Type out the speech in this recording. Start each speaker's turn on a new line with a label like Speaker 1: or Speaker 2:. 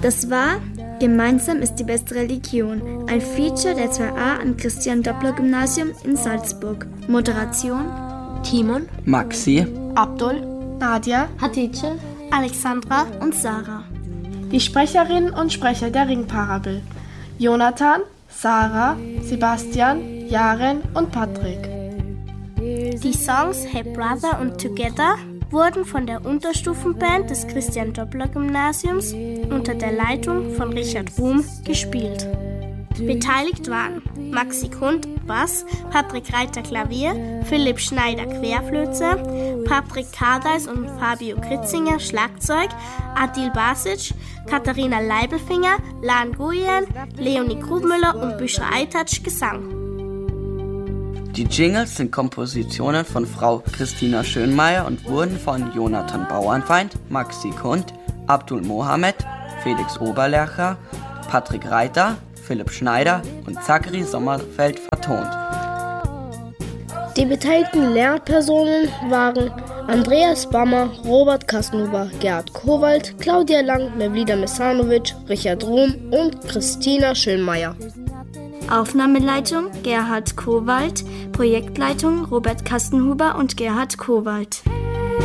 Speaker 1: Das war Gemeinsam ist die beste Religion, ein Feature der 2a am Christian-Doppler-Gymnasium in Salzburg. Moderation
Speaker 2: Timon,
Speaker 3: Maxi,
Speaker 4: Abdul,
Speaker 5: Nadia,
Speaker 6: Hatice,
Speaker 1: Alexandra und Sarah.
Speaker 4: Die Sprecherinnen und Sprecher der Ringparabel: Jonathan, Sarah, Sebastian, Jaren und Patrick.
Speaker 7: Die Songs Hey Brother und Together wurden von der Unterstufenband des Christian-Doppler-Gymnasiums unter der Leitung von Richard Ruhm gespielt. Beteiligt waren Maxi Kund, Bass, Patrick Reiter, Klavier, Philipp Schneider, Querflöte, Patrick Kardeis und Fabio Kritzinger, Schlagzeug, Adil Basic, Katharina Leibelfinger, Lan Guyen, Leonie Grubmüller und Büschra Aytac, Gesang.
Speaker 3: Die Jingles sind Kompositionen von Frau Christina Schönmeier und wurden von Jonathan Bauernfeind, Maxi Kund, Abdul Mohammed, Felix Oberlercher, Patrick Reiter, Philipp Schneider und Zachary Sommerfeld vertont.
Speaker 8: Die beteiligten Lehrpersonen waren Andreas Bammer, Robert Kastenhuber, Gerhard Kowald, Claudia Lang, Mevlida Mesanovic, Richard Ruhm und Christina Schönmeier.
Speaker 1: Aufnahmeleitung Gerhard Kowald, Projektleitung Robert Kastenhuber und Gerhard Kowald.